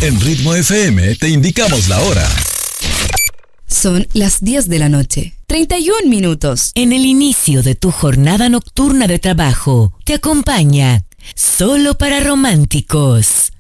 En Ritmo FM te indicamos la hora. Son las 10 de la noche, 31 minutos. En el inicio de tu jornada nocturna de trabajo, te acompaña Solo para Románticos.